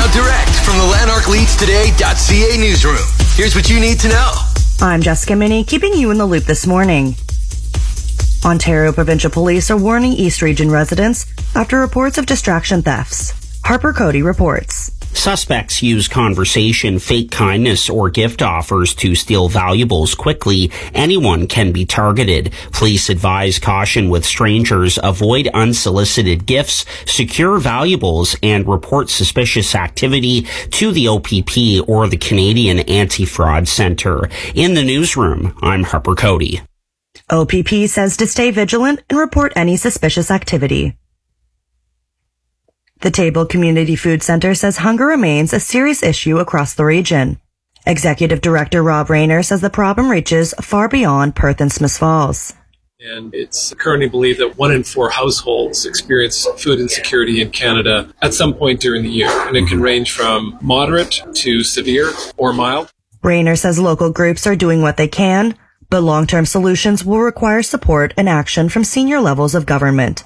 direct from the LanarkLeadsToday.ca newsroom. Here's what you need to know. I'm Jessica Minnie, keeping you in the loop this morning. Ontario Provincial Police are warning East Region residents after reports of distraction thefts. Harper Cody reports. Suspects use conversation, fake kindness, or gift offers to steal valuables quickly. Anyone can be targeted. Police advise caution with strangers, avoid unsolicited gifts, secure valuables, and report suspicious activity to the OPP or the Canadian Anti-Fraud Centre. In the newsroom, I'm Harper Cody. OPP says to stay vigilant and report any suspicious activity. The Table Community Food Centre says hunger remains a serious issue across the region. Executive Director Rob Rayner says the problem reaches far beyond Perth and Smiths Falls. And it's currently believed that 1 in 4 households experience food insecurity in Canada at some point during the year. And it can range from moderate to severe or mild. Rayner says local groups are doing what they can, but long-term solutions will require support and action from senior levels of government.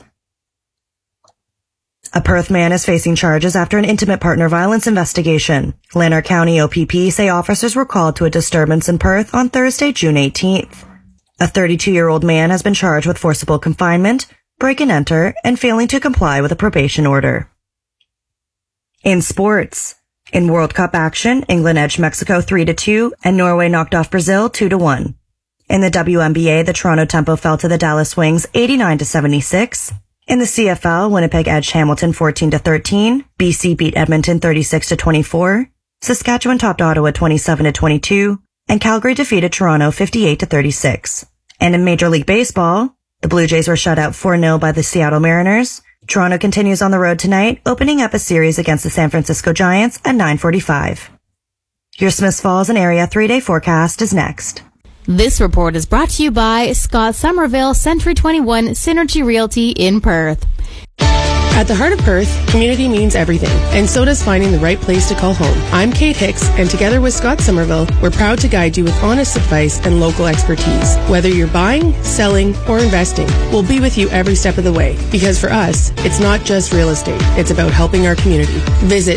A Perth man is facing charges after an intimate partner violence investigation. Lanark County OPP say officers were called to a disturbance in Perth on Thursday, June 18th. A 32-year-old man has been charged with forcible confinement, break and enter, and failing to comply with a probation order. In sports, in World Cup action, England edged Mexico 3-2 and Norway knocked off Brazil 2-1. In the WNBA, the Toronto Tempo fell to the Dallas Wings 89-76. In the CFL, Winnipeg edged Hamilton 14-13. BC beat Edmonton 36-24. Saskatchewan topped Ottawa 27-22. And Calgary defeated Toronto 58-36. And in Major League Baseball, the Blue Jays were shut out 4-0 by the Seattle Mariners. Toronto continues on the road tonight, opening up a series against the San Francisco Giants at 9:45. Your Smiths Falls and area 3-day forecast is next. This report is brought to you by Scott Somerville, Century 21 Synergy Realty in Perth. At the heart of Perth, community means everything, and so does finding the right place to call home. I'm Kate Hicks, and together with Scott Somerville, we're proud to guide you with honest advice and local expertise. Whether you're buying, selling, or investing, we'll be with you every step of the way. Because for us, it's not just real estate, it's about helping our community. Visit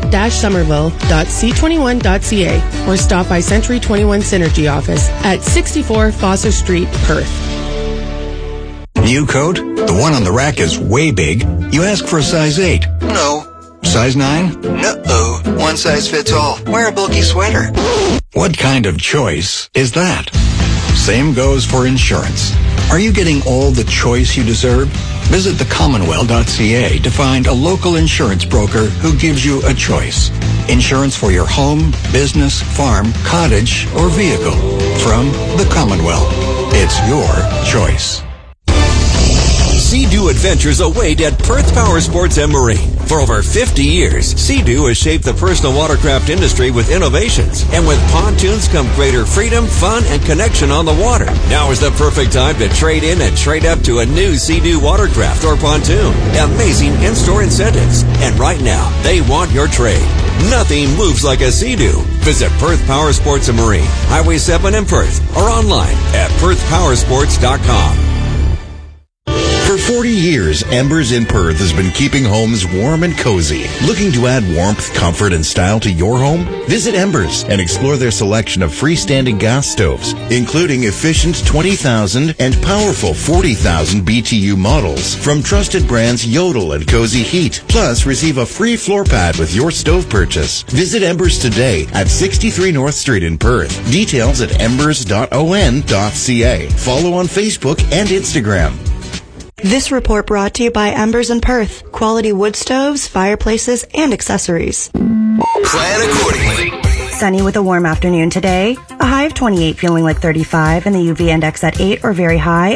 scott-somerville.c21.ca or stop by Century 21 Synergy office at 64 Foster Street, Perth. New coat? The one on the rack is way big. You ask for a size 8. No. Size 9? No. One size fits all. Wear a bulky sweater. What kind of choice is that? Same goes for insurance. Are you getting all the choice you deserve? Visit thecommonwealth.ca to find a local insurance broker who gives you a choice. Insurance for your home, business, farm, cottage, or vehicle. From the Commonwealth. It's your choice. Sea-Doo adventures await at Perth Power Sports and Marine. For over 50 years, Sea-Doo has shaped the personal watercraft industry with innovations. And with pontoons come greater freedom, fun, and connection on the water. Now is the perfect time to trade in and trade up to a new Sea-Doo watercraft or pontoon. Amazing in-store incentives. And right now, they want your trade. Nothing moves like a Sea-Doo. Visit Perth Power Sports and Marine, Highway 7 in Perth, or online at perthpowersports.com. For 40 years, Embers in Perth has been keeping homes warm and cozy. Looking to add warmth, comfort, and style to your home? Visit Embers and explore their selection of freestanding gas stoves, including efficient 20,000 and powerful 40,000 BTU models from trusted brands Yodel and Cozy Heat. Plus, receive a free floor pad with your stove purchase. Visit Embers today at 63 North Street in Perth. Details at embers.on.ca. Follow on Facebook and Instagram. This report brought to you by Embers in Perth. Quality wood stoves, fireplaces, and accessories. Plan accordingly. Sunny with a warm afternoon today. A high of 28 feeling like 35 and the UV index at 8 or very high.